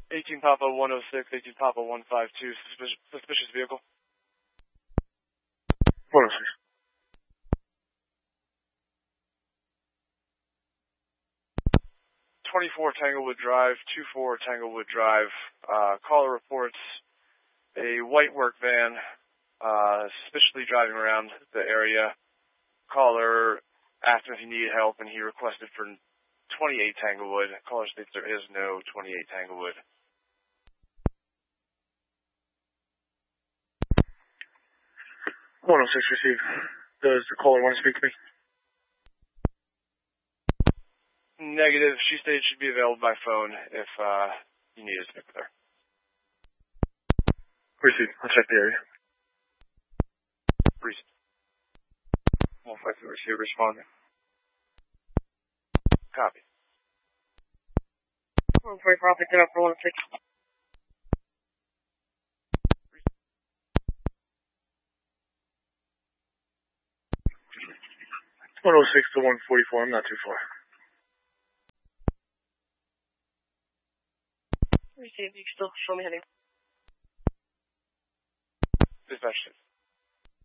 18 Papa 106, 18 Papa 152, suspicious vehicle. 106. 24 Tanglewood Drive, 24 Tanglewood Drive. Caller reports a white work van suspiciously driving around the area. Caller asked him if he needed help, and he requested for 28 Tanglewood. Caller states there is no 28 Tanglewood. 106 received. Does the caller want to speak to me? Negative. She stated she'd be available by phone if you needed to speak with her. Received. I'll check the area. Received. 152 received. Responding. Copy. 144, I'll pick it up for 106. 106 to 144. I'm not too far. Received. You can still show me heading. Dispatch.